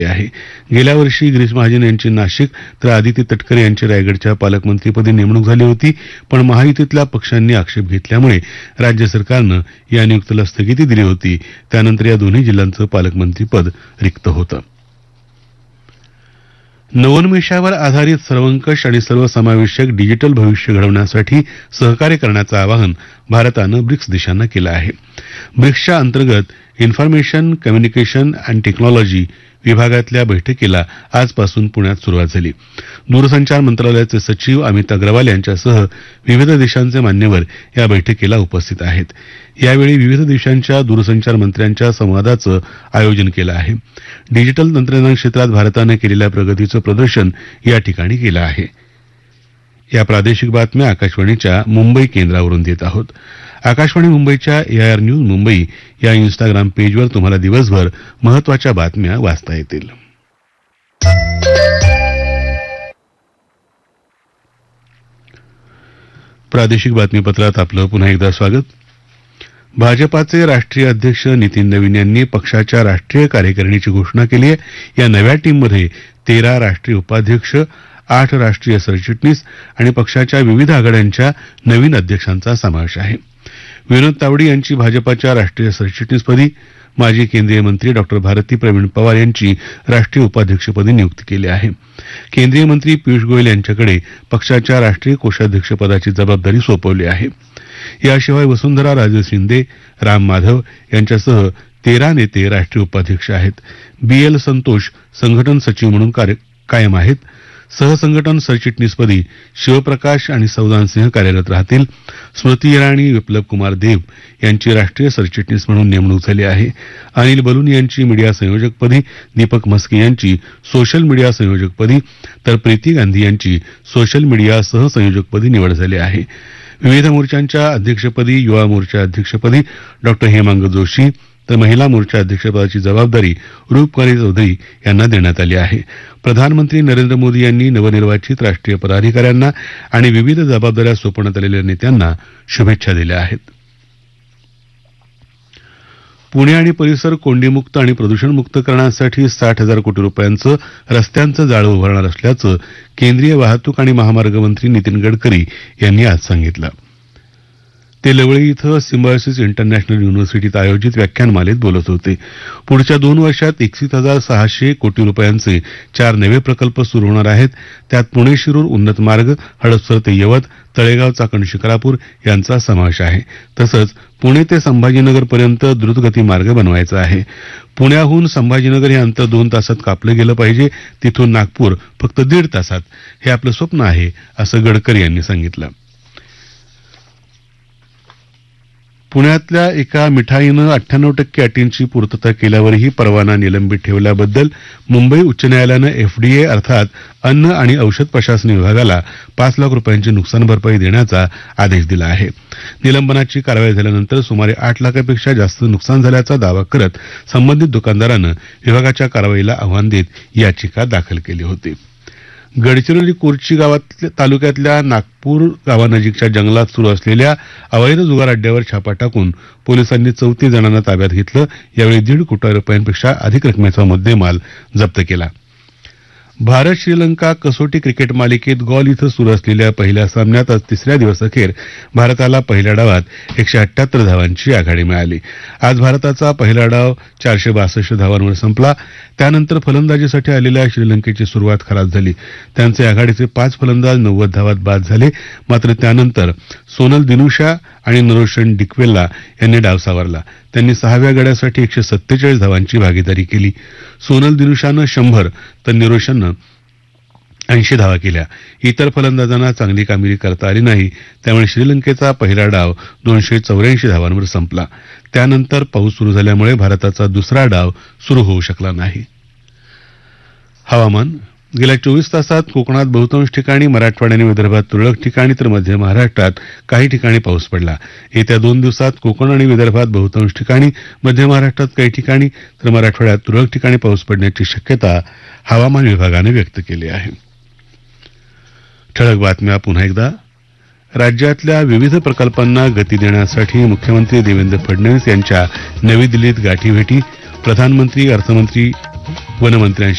आहे. गेल्या वर्षी गिरीश महाजन यांची नाशिक तर आदिती तटकरे यांची रायगडच्या पालकमंत्रीपदी नेमणूक झाली होती, पण महायुतीतल्या पक्षांनी आक्षेप घेतल्यामुळे राज्य सरकारनं या नियुक्तीला स्थगिती दिली होती. त्यानंतर या दोन्ही जिल्ह्यांचं पालकमंत्रीपद रिक्त होतं. नवोन्मेषावर आधारित सर्वंकष आणि सर्वसमावेशक डिजिटल भविष्य घडवण्यासाठी सहकार्य करण्याचं आवाहन भारतानं ब्रिक्स देशांना केलं आहे. ब्रिक्सच्या अंतर्गत इन्फॉर्मेशन कम्युनिकेशन अँड टेक्नॉलॉजी विभागातल्या बैठकीला आजपासून पुण्यात सुरुवात झाली. दूरसंचार मंत्रालयाचे सचिव अमित अग्रवाल यांच्यासह विविध देशांचे मान्यवर या बैठकीला उपस्थित आहेत. यावेळी विविध देशांच्या दूरसंचार मंत्र्यांच्या संवादाचं आयोजन केलं आहे. डिजिटल तंत्रज्ञान क्षेत्रात भारतानं केलेल्या प्रगतीचं प्रदर्शन या ठिकाणी केलं आहे. या प्रादेशिक बातम्या आकाशवाणीच्या मुंबई केंद्रावरून देत आहोत. आकाशवाणी मुंबईच्या AIR न्यूज मुंबई या इन्स्टाग्राम पेजवर तुम्हाला दिवसभर महत्त्वाच्या बातम्या वाचता येतील. प्रादेशिक बातमीपत्रात आपलं पुन्हा एकदा स्वागत. भाजपाचे राष्ट्रीय अध्यक्ष नितीन नवीन यांनी पक्षाच्या राष्ट्रीय कार्यकारिणीची घोषणा केली आहे. या नव्या टीममध्ये 13 राष्ट्रीय उपाध्यक्ष, 8 राष्ट्रीय सरचिटणीस आणि पक्षाच्या विविध आघाड्यांच्या नवीन अध्यक्षांचा समावेश आहे. विनोद तावडे यांची भाजपाच्या राष्ट्रीय सरचिटणीसपदी, माजी केंद्रीय मंत्री डॉ भारती प्रवीण पवार यांची राष्ट्रीय उपाध्यक्षपदी नियुक्ती केली आहे. केंद्रीय मंत्री पियुष गोयल यांच्याकडे पक्षाच्या राष्ट्रीय कोषाध्यक्षपदाची जबाबदारी सोपवली आहे. याशिवाय वसुंधरा राजे शिंदे, राम माधव यांच्यासह 13 नेते राष्ट्रीय उपाध्यक्ष आहेत. BL संतोष संघटन सचिव म्हणून कायम आहेत. सहसंघटन सरचिटणीसपदी शिवप्रकाश आणि सौदान सिंह कार्यरत राहतील. स्मृती इराणी, विप्लव कुमार देव यांची राष्ट्रीय सरचिटणीस म्हणून नेमणूक झाली आहे. अनिल बलून यांची मीडिया संयोजकपदी, दीपक म्हस्के यांची सोशल मीडिया संयोजकपदी तर प्रीती गांधी यांची सोशल मीडिया सहसंयोजकपदी निवड झाली आहे. विविध मोर्चांच्या अध्यक्षपदी, युवा मोर्चा अध्यक्षपदी डॉ हेमांग जोशी तर महिला मोर्चा अध्यक्षपदाची जबाबदारी रूपकुमारी चौधरी यांना देण्यात आली आहे. प्रधानमंत्री नरेंद्र मोदी यांनी नवनिर्वाचित राष्ट्रीय पदाधिकाऱ्यांना आणि विविध जबाबदाऱ्या सोपवण्यात आलेल्या नेत्यांना शुभेच्छा दिल्या आहेत. पुणे आणि परिसर कोंडीमुक्त आणि प्रदूषणमुक्त करण्यासाठी 60,000 कोटी रुपयांचं रस्त्यांचं जाळं उभारणार असल्याचं केंद्रीय वाहतूक आणि महामार्ग मंत्री नितीन गडकरी यांनी आज सांगितलं. ते लवळी इथं सिम्बायोसिस इंटरनॅशनल युनिव्हर्सिटीत आयोजित व्याख्यानमालेत बोलत होते. पुढच्या 2 वर्षात 61,600 कोटी रुपयांचे 4 नवे प्रकल्प सुरू होणार आहेत. त्यात पुणे शिरूर उन्नत मार्ग, हडपसर ते यवत, तळेगाव चाकण शिक्रापूर यांचा समावेश आहे. तसंच पुणे ते संभाजीनगरपर्यंत द्रुतगती मार्ग बनवायचा आहे. पुण्याहून संभाजीनगर हे अंतर 2 तासात कापलं गेलं पाहिजे. तिथून नागपूर फक्त 1.5 तासात. हे आपलं स्वप्न आहे, असं गडकरी यांनी सांगितलं. पुण्यातल्या एका मिठाईनं 98% अटींची पूर्तता केल्यावरही परवाना निलंबित ठेवल्याबद्दल मुंबई उच्च न्यायालयानं FDA अर्थात अन्न आणि औषध प्रशासन विभागाला 5 लाख रुपयांची नुकसान भरपाई देण्याचा आदेश दिला आहे. निलंबनाची कारवाई झाल्यानंतर सुमारे 8 लाखापेक्षा जास्त नुकसान झाल्याचा दावा करत संबंधित दुकानदारानं विभागाच्या कारवाईला आव्हान देत याचिका दाखल केली होती. गडचिरोली कोरची तालुक्यातल्या नागपूर गावानजीकच्या जंगलात सुरू असलेल्या अवैध जुगार अड्ड्यावर छापा टाकून पोलिसांनी 34 जणांना ताब्यात घेतलं. यावेळी 1.5 कोटी रुपयांपेक्षा अधिक रकमेचा मुद्देमाल जप्त केला. भारत श्रीलंका कसोटी क्रिकेट मालिकेत गॉल इथं सुरू असलेल्या पहिल्या सामन्यात आज 3ऱ्या दिवस अखेर भारताला पहिल्या डावात 178 धावांची आघाडी मिळाली. आज भारताचा पहिला डाव 462 धावांवर संपला. त्यानंतर फलंदाजीसाठी आलेल्या श्रीलंकेची सुरुवात खराब झाली. त्यांचे आघाडीचे 5 फलंदाज 90 धावात बाद झाले. मात्र त्यानंतर सोनल दिनुशा आणि नरोशन डिक्वेल्ला यांनी डाव सावरला. त्यांनी 6व्या गड्यासाठी 147 धावांची भागीदारी केली. सोनल दिनुशानं 100 तर निरोशननं 80 धावा केल्या. इतर फलंदाजांना चांगली कामगिरी करता आली नाही. त्यामुळे श्रीलंकेचा पहिला डाव 284 धावांवर संपला. त्यानंतर पाऊस सुरू झाल्यामुळे भारताचा दुसरा डाव सुरू होऊ शकला नाही. हवामान. गेल्या 24 तासात कोकणात बहुतांश ठिकाणी, मराठवाडा आणि विदर्भात तुरळक ठिकाणी तर मध्य महाराष्ट्रात काही ठिकाणी पाऊस पडला. येत्या 2 दिवसात कोकण आणि विदर्भात बहुतांश ठिकाणी, मध्य महाराष्ट्रात काही ठिकाणी तर मराठवाड्यात तुरळक ठिकाणी पाऊस पडण्याची शक्यता हवामान विभागाने व्यक्त केली आहे. ठळक बातम्या पुन्हा एकदा. राज्यातल्या विविध प्रकल्पांना गती देण्यासाठी मुख्यमंत्री देवेंद्र फडणवीस यांच्या नवी दिल्लीत गाठीभेटी. प्रधानमंत्री, अर्थमंत्री, वनमंत्र्यांशी